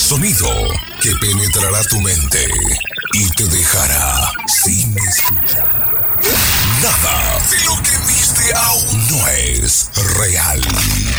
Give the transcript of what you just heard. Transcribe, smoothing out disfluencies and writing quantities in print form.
sonido que penetrará tu mente y te dejará sin escuchar. Nada de lo que viste aún no es real.